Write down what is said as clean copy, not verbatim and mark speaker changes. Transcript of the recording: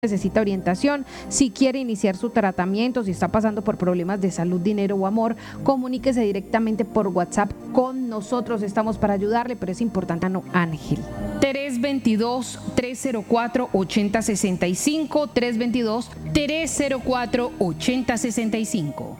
Speaker 1: necesita orientación, si quiere iniciar su tratamiento, si está pasando por problemas de salud, dinero o amor, comuníquese directamente por WhatsApp con nosotros. Estamos para ayudarle, pero es importante, no, Ángel.
Speaker 2: 322-304-8065, 322-304-8065.